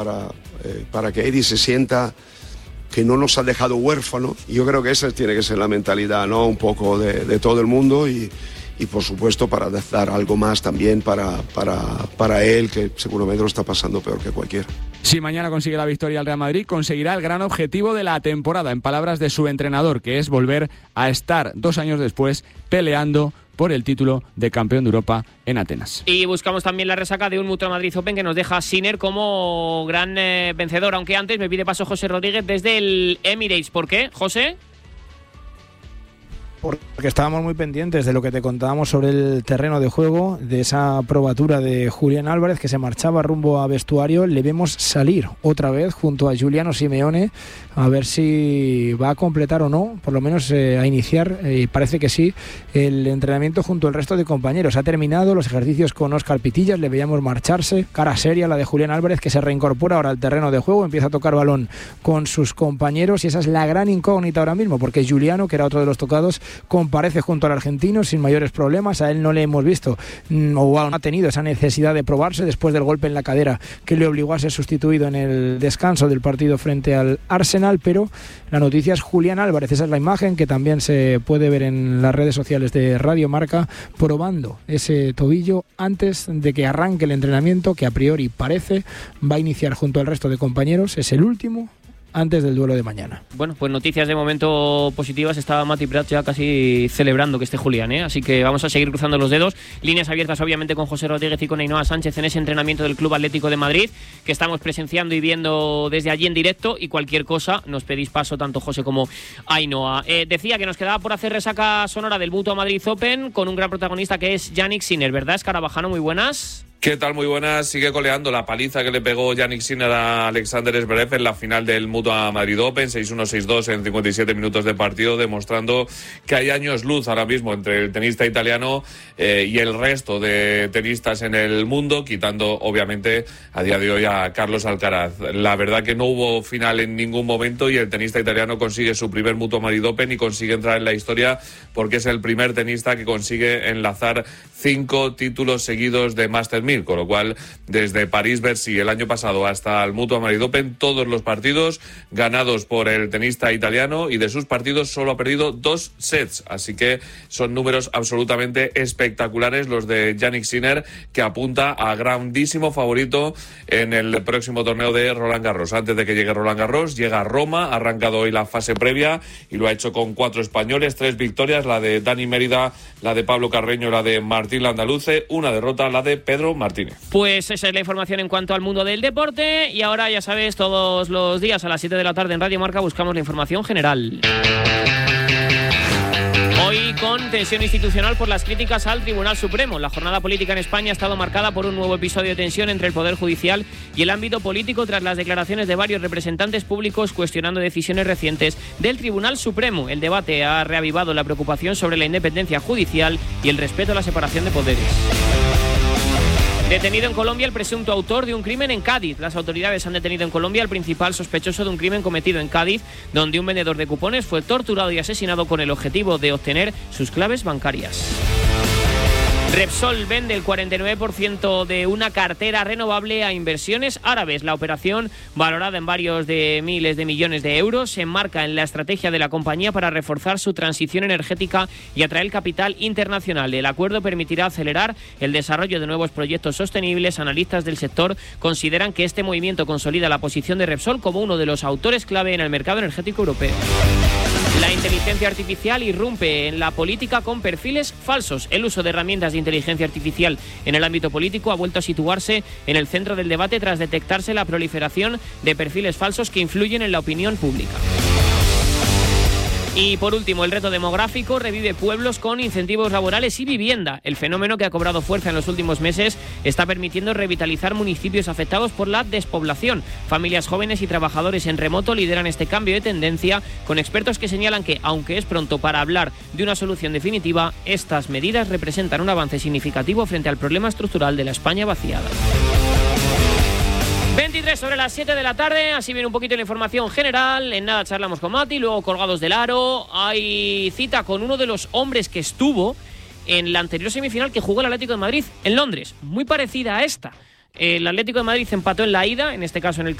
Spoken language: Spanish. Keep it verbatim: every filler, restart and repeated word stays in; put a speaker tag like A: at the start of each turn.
A: para, eh, para que Eddie se sienta que no nos ha dejado huérfanos. Y yo creo que esa tiene que ser la mentalidad, ¿no? Un poco de, de todo el mundo y, y por supuesto para dar algo más también para, para, para él, que seguramente lo está pasando peor que cualquiera.
B: Si mañana consigue la victoria el Real Madrid, conseguirá el gran objetivo de la temporada, en palabras de su entrenador, que es volver a estar dos años después peleando por el título de campeón de Europa en Atenas.
C: Y buscamos también la resaca de un Mutua Madrid Open que nos deja a Sinner como gran eh, vencedor, aunque antes me pide paso José Rodríguez desde el Emirates. ¿Por qué, José?
D: Porque estábamos muy pendientes de lo que te contábamos sobre el terreno de juego, de esa probatura de Julián Álvarez que se marchaba rumbo a vestuario. Le vemos salir otra vez junto a Giuliano Simeone, a ver si va a completar o no, por lo menos eh, a iniciar, y eh, parece que sí, el entrenamiento junto al resto de compañeros. Ha terminado los ejercicios con Óscar Pitillas, le veíamos marcharse, cara seria la de Julián Álvarez, que se reincorpora ahora al terreno de juego, empieza a tocar balón con sus compañeros, y esa es la gran incógnita ahora mismo, porque Giuliano, que era otro de los tocados, comparece junto al argentino sin mayores problemas. A él no le hemos visto mm, o no ha tenido esa necesidad de probarse después del golpe en la cadera que le obligó a ser sustituido en el descanso del partido frente al Arsenal, pero la noticia es Julián Álvarez. Esa es la imagen que también se puede ver en las redes sociales de Radio Marca, probando ese tobillo antes de que arranque el entrenamiento, que a priori parece va a iniciar junto al resto de compañeros. Es el último antes del duelo de mañana.
C: Bueno, pues noticias de momento positivas. Estaba Mati Prats ya casi celebrando que esté Julián, ¿eh? Así que vamos a seguir cruzando los dedos. Líneas abiertas obviamente con José Rodríguez y con Ainhoa Sánchez en ese entrenamiento del Club Atlético de Madrid, que estamos presenciando y viendo desde allí en directo, y cualquier cosa nos pedís paso tanto José como Ainhoa. Eh, decía que nos quedaba por hacer resaca sonora del Mutua Madrid Open con un gran protagonista que es Jannik Sinner, ¿verdad, Escarabajano? Muy buenas.
E: ¿Qué tal? Muy buenas. Sigue coleando la paliza que le pegó Jannik Sinner a Alexander Zverev en la final del Mutua Madrid Open, seis uno seis dos en cincuenta y siete minutos de partido, demostrando que hay años luz ahora mismo entre el tenista italiano eh, y el resto de tenistas en el mundo, quitando obviamente a día de hoy a Carlos Alcaraz. La verdad que no hubo final en ningún momento y el tenista italiano consigue su primer Mutua Madrid Open y consigue entrar en la historia porque es el primer tenista que consigue enlazar cinco títulos seguidos de Masters mil, con lo cual desde París-Bercy el año pasado hasta el Mutua Madrid Open, todos los partidos ganados por el tenista italiano, y de sus partidos solo ha perdido dos sets, así que son números absolutamente espectaculares los de Jannik Sinner, que apunta a grandísimo favorito en el próximo torneo de Roland Garros. Antes de que llegue Roland Garros, llega a Roma, ha arrancado hoy la fase previa y lo ha hecho con cuatro españoles, tres victorias, la de Dani Mérida, la de Pablo Carreño, la de Martín Landaluce, una derrota, la de Pedro Martínez.
C: Pues esa es la información en cuanto al mundo del deporte, y ahora ya sabes, todos los días a las siete de la tarde en Radio Marca buscamos la información general. Hoy con tensión institucional por las críticas al Tribunal Supremo. La jornada política en España ha estado marcada por un nuevo episodio de tensión entre el Poder Judicial y el ámbito político tras las declaraciones de varios representantes públicos cuestionando decisiones recientes del Tribunal Supremo. El debate ha reavivado la preocupación sobre la independencia judicial y el respeto a la separación de poderes. Detenido en Colombia el presunto autor de un crimen en Cádiz. Las autoridades han detenido en Colombia al principal sospechoso de un crimen cometido en Cádiz, donde un vendedor de cupones fue torturado y asesinado con el objetivo de obtener sus claves bancarias. Repsol vende el cuarenta y nueve por ciento de una cartera renovable a inversiones árabes. La operación, valorada en varios de miles de millones de euros, se enmarca en la estrategia de la compañía para reforzar su transición energética y atraer capital internacional. El acuerdo permitirá acelerar el desarrollo de nuevos proyectos sostenibles. Analistas del sector consideran que este movimiento consolida la posición de Repsol como uno de los autores clave en el mercado energético europeo. La inteligencia artificial irrumpe en la política con perfiles falsos. El uso de herramientas de inteligencia artificial en el ámbito político ha vuelto a situarse en el centro del debate tras detectarse la proliferación de perfiles falsos que influyen en la opinión pública. Y por último, el reto demográfico revive pueblos con incentivos laborales y vivienda. El fenómeno, que ha cobrado fuerza en los últimos meses, está permitiendo revitalizar municipios afectados por la despoblación. Familias jóvenes y trabajadores en remoto lideran este cambio de tendencia, con expertos que señalan que, aunque es pronto para hablar de una solución definitiva, estas medidas representan un avance significativo frente al problema estructural de la España vaciada. veintitrés sobre las siete de la tarde, así viene un poquito la información general. En nada charlamos con Mati, luego colgados del aro. Hay cita con uno de los hombres que estuvo en la anterior semifinal que jugó el Atlético de Madrid en Londres, muy parecida a esta. El Atlético de Madrid empató en la ida, en este caso en el